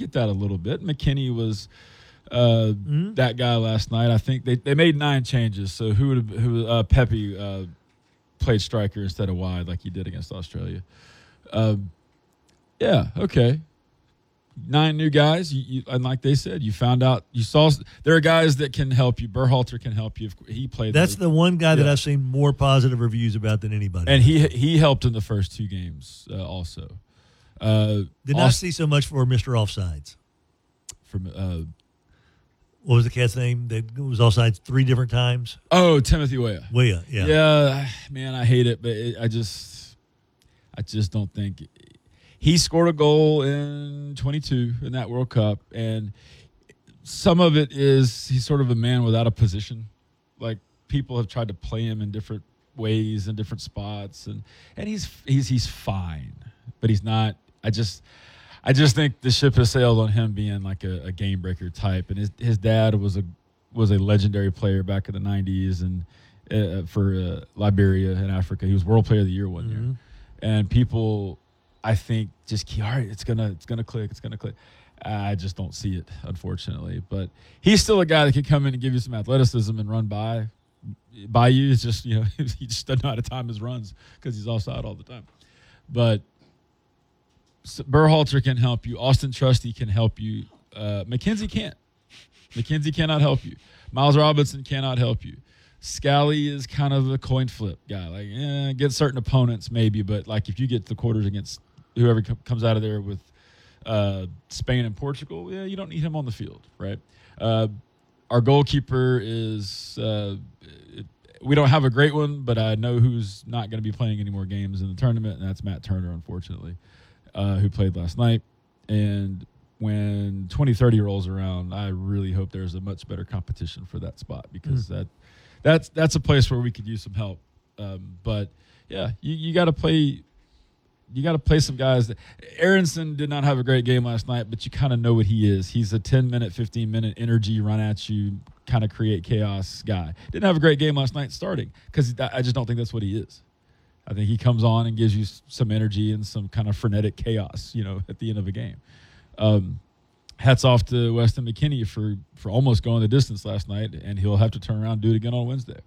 get that a little bit. McKinney was that guy last night. I think they made 9 changes. So Pepe played striker instead of wide like he did against Australia. Yeah, okay. 9 new guys. And like they said, you found out, you saw there are guys that can help you. Berhalter can help you. He played. That's the one guy that I've seen more positive reviews about than anybody. And he helped in the first 2 games also. Did not see so much for Mr. Offsides. From what was the cat's name that was offsides 3 different times? Oh, Timothy Weah. Weah, yeah. Yeah, man, I hate it, but I just don't think. He scored a goal in 22 in that World Cup, and some of it is he's sort of a man without a position. Like, people have tried to play him in different ways in different spots, and he's fine, but he's not. I just think the ship has sailed on him being like a game breaker type, and his dad was a legendary player back in the 90s and for Liberia and Africa. He was World Player of the Year one year, and people, I think, just all right, it's gonna click. I just don't see it, unfortunately. But he's still a guy that can come in and give you some athleticism and run by you. It's just, he just doesn't know how to time his runs because he's offside all the time. But Berhalter can help you. Austin Trusty can help you. McKenzie can't. McKenzie cannot help you. Miles Robinson cannot help you. Scally is kind of a coin flip guy. Like, against certain opponents maybe, but like if you get the quarters against whoever comes out of there with Spain and Portugal, you don't need him on the field, right? Our goalkeeper is we don't have a great one, but I know who's not going to be playing any more games in the tournament, and that's Matt Turner, unfortunately, who played last night. And when 2030 rolls around, I really hope there's a much better competition for that spot, because that's a place where we could use some help. But yeah, you got to play. You got to play some guys. Aronson did not have a great game last night, but you kind of know what he is. He's a 10-minute, 15-minute energy, run at you, kind of create chaos guy. Didn't have a great game last night starting, because I just don't think that's what he is. I think he comes on and gives you some energy and some kind of frenetic chaos, at the end of a game. Hats off to Weston McKennie for almost going the distance last night, and he'll have to turn around and do it again on Wednesday.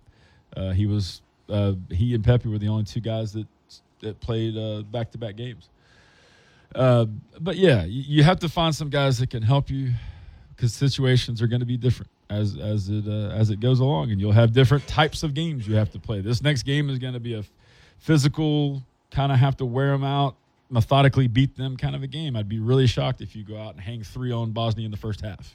He and Pepe were the only 2 guys that played back-to-back games. But yeah, you have to find some guys that can help you, because situations are going to be different as it goes along, and you'll have different types of games you have to play. This next game is going to be a physical, kind of have to wear them out, methodically beat them kind of a game. I'd be really shocked if you go out and hang 3 on Bosnia in the first half.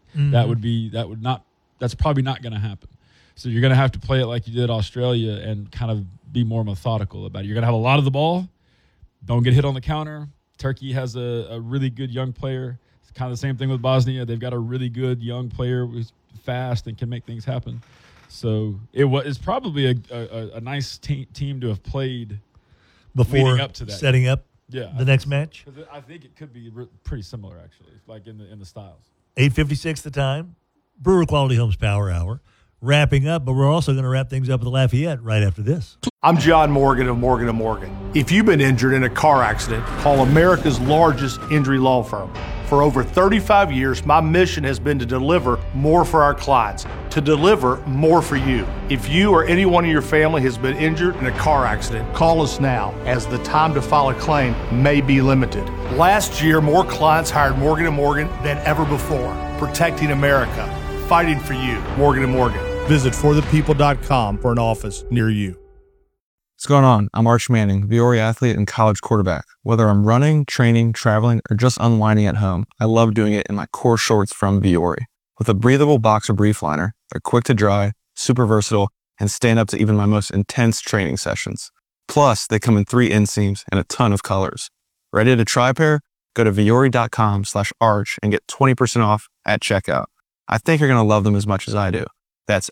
That's probably not going to happen. So you're going to have to play it like you did Australia and kind of be more methodical about it. You're going to have a lot of the ball. Don't get hit on the counter. Turkey has a really good young player. It's kind of the same thing with Bosnia. They've got a really good young player who's fast and can make things happen. So it's probably a nice team to have played before leading up to that, setting up the next match. I think it could be pretty similar, actually, like in the styles. 8:56 the time. Brewer Quality Homes Power Hour. Wrapping up, but we're also going to wrap things up with the Lafayette right after this. I'm John Morgan of Morgan & Morgan. If you've been injured in a car accident, call America's largest injury law firm. For over 35 years, my mission has been to deliver more for our clients, to deliver more for you. If you or anyone in your family has been injured in a car accident, call us now, as the time to file a claim may be limited. Last year, more clients hired Morgan & Morgan than ever before, protecting America, fighting for you. Morgan & Morgan. Visit forthepeople.com for an office near you. What's going on? I'm Arch Manning, Viore athlete and college quarterback. Whether I'm running, training, traveling, or just unwinding at home, I love doing it in my core shorts from Viore. With a breathable boxer brief liner, they're quick to dry, super versatile, and stand up to even my most intense training sessions. Plus, they come in 3 inseams and a ton of colors. Ready to try a pair? Go to viore.com/arch and get 20% off at checkout. I think you're going to love them as much as I do. That's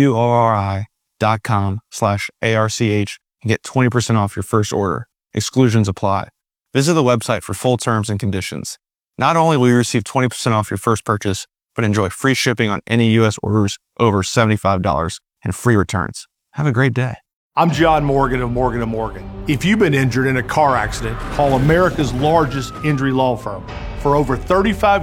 VUORI.com/ARCH and get 20% off your first order. Exclusions apply. Visit the website for full terms and conditions. Not only will you receive 20% off your first purchase, but enjoy free shipping on any U.S. orders over $75 and free returns. Have a great day. I'm John Morgan of Morgan & Morgan. If you've been injured in a car accident, call America's largest injury law firm. For over 35